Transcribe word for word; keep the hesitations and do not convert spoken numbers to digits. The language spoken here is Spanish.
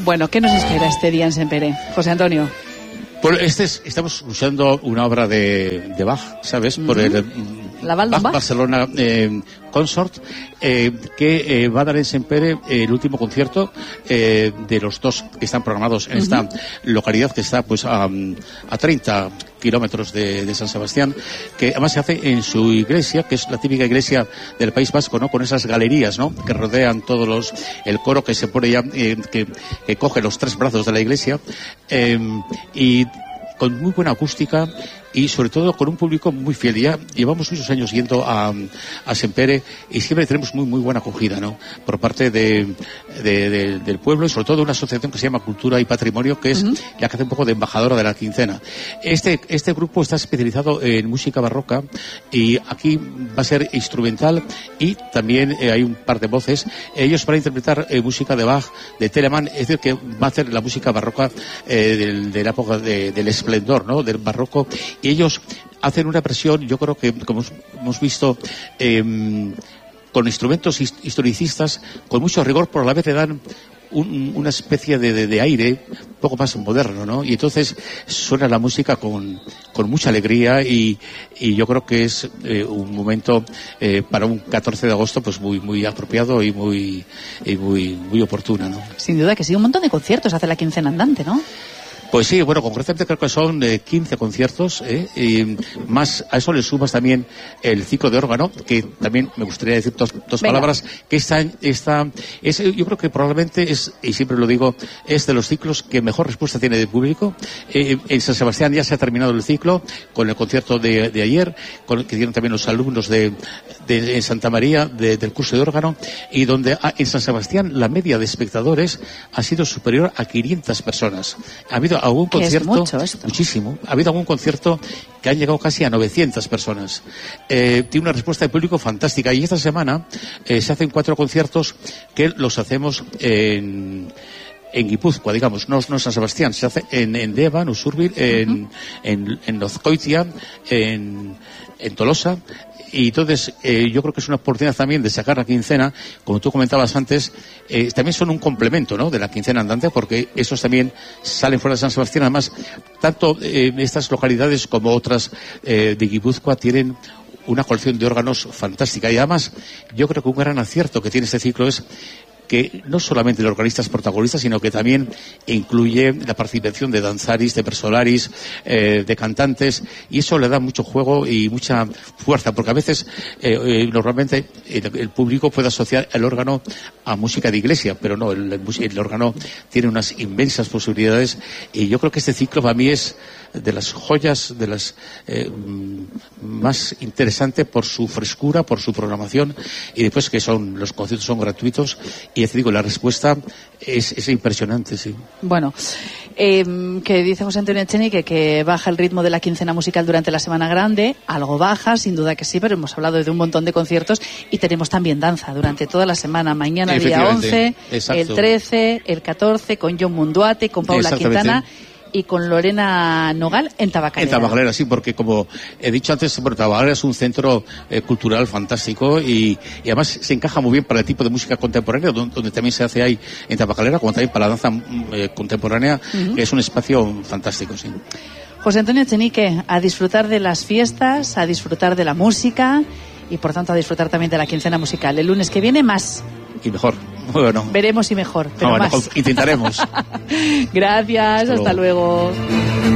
Bueno, ¿qué nos espera este día en Sempere, José Antonio? Bueno, este es, estamos usando una obra de, de Bach, ¿sabes? Uh-huh. Por el La Bach, Bach Barcelona eh, Consort, eh, que eh, va a dar en Sempere eh, el último concierto eh, de los dos que están programados en uh-huh. esta localidad que está pues a, a treinta kilómetros de, de San Sebastián, que además se hace en su iglesia, que es la típica iglesia del País Vasco, ¿no? Con esas galerías, ¿no? Que rodean todos los, el coro que se pone ya, eh, que, que coge los tres brazos de la iglesia, eh, y con muy buena acústica y sobre todo con un público muy fiel. Ya llevamos muchos años yendo a, a Sempere y siempre tenemos muy muy buena acogida, ¿no? Por parte de, de, de, del pueblo y sobre todo de una asociación que se llama Cultura y Patrimonio, que es uh-huh. la que hace un poco de embajadora de la quincena. Este, este grupo está especializado en música barroca y aquí va a ser instrumental y también eh, hay un par de voces. Ellos van a interpretar eh, música de Bach, de Telemann, es decir, que va a hacer la música barroca eh, del, de la época de, del esplendor, ¿no? Del barroco. Y ellos hacen una versión, yo creo que, como hemos visto, eh, con instrumentos historicistas, con mucho rigor, pero a la vez le dan un, una especie de, de, de aire un poco más moderno, ¿no? Y entonces suena la música con, con mucha alegría y, y yo creo que es eh, un momento eh, para un catorce de agosto pues muy muy apropiado y muy y muy muy oportuno, ¿no? Sin duda que sí, un montón de conciertos hace la quincena andante, ¿no? Pues sí, bueno, concretamente creo que son eh, quince conciertos, eh, y más a eso le sumas también el ciclo de órgano, que también me gustaría decir dos, dos palabras, que esta, esta es, yo creo que probablemente es, y siempre lo digo, es de los ciclos que mejor respuesta tiene del público. Eh, en San Sebastián ya se ha terminado el ciclo con el concierto de, de ayer, con el que dieron también los alumnos de, de, de Santa María de, del curso de órgano, y donde ah, en San Sebastián la media de espectadores ha sido superior a quinientas personas. Ha habido algún concierto, mucho esto. muchísimo, ha habido algún concierto que han llegado casi a novecientas personas. Eh, tiene una respuesta de público fantástica y esta semana eh, se hacen cuatro conciertos que los hacemos en en Guipúzcoa, digamos, no, no en San Sebastián, se hace en, en Deva, en Usurbil, en, uh-huh. en, en Azkoitia, en, en Tolosa. Y entonces eh, yo creo que es una oportunidad también de sacar la quincena, como tú comentabas antes, eh, también son un complemento, ¿no?, de la quincena andante, porque esos también salen fuera de San Sebastián. Además, tanto eh, estas localidades como otras eh, de Guipúzcoa tienen una colección de órganos fantástica. Y además, yo creo que un gran acierto que tiene este ciclo es que no solamente el organista es protagonista, sino que también incluye la participación de danzaris, de persolaris, eh, de cantantes, y eso le da mucho juego y mucha fuerza, porque a veces eh, eh, normalmente el, el público puede asociar el órgano a música de iglesia, pero no, el, el, el órgano tiene unas inmensas posibilidades, y yo creo que este ciclo para mí es de las joyas, de las eh, más interesantes por su frescura, por su programación, y después que son los conciertos son gratuitos, y ya te digo, la respuesta es, es impresionante, sí. Bueno, eh, que dice José Antonio Echenique que baja el ritmo de la quincena musical durante la Semana Grande, algo baja, sin duda que sí, pero hemos hablado de un montón de conciertos y tenemos también danza durante toda la semana, mañana día once, exacto, el trece, el catorce, con John Munduate, con Paula Quintana y con Lorena Nogal en Tabacalera. En Tabacalera, sí, porque como he dicho antes, bueno, Tabacalera es un centro eh, cultural fantástico y, y además se encaja muy bien para el tipo de música contemporánea, donde, donde también se hace ahí en Tabacalera, como también para la danza eh, contemporánea, uh-huh. que es un espacio fantástico, sí. José Antonio Echenique, a disfrutar de las fiestas, a disfrutar de la música y por tanto a disfrutar también de la quincena musical. El lunes que viene más. Y mejor. Bueno. Veremos y mejor, pero no, más. Bueno, intentaremos. Gracias, hasta, hasta luego. luego.